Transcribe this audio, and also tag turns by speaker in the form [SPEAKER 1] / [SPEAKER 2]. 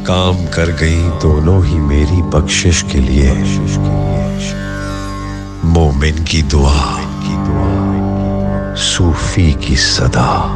[SPEAKER 1] काम कर गई दोनों ही मेरी बख्शिश के लिए। मोमिन की दुआ, सूफी की सदा।